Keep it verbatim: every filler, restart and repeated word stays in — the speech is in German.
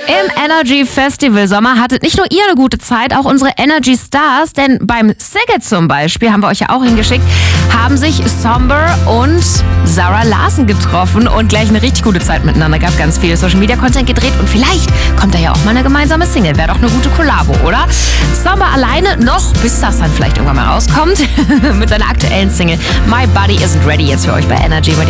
Im Energy Festival Sommer hattet nicht nur ihr eine gute Zeit, auch unsere Energy Stars, denn beim Szeged zum Beispiel, haben wir euch ja auch hingeschickt, haben sich Somber und Zara Larsson getroffen und gleich eine richtig gute Zeit miteinander gehabt, ganz viel Social Media Content gedreht und vielleicht kommt da ja auch mal eine gemeinsame Single, wäre doch eine gute Kollabo, oder? Somber alleine noch, bis das dann vielleicht irgendwann mal rauskommt, mit seiner aktuellen Single My Body Isn't Ready jetzt für euch bei Energy.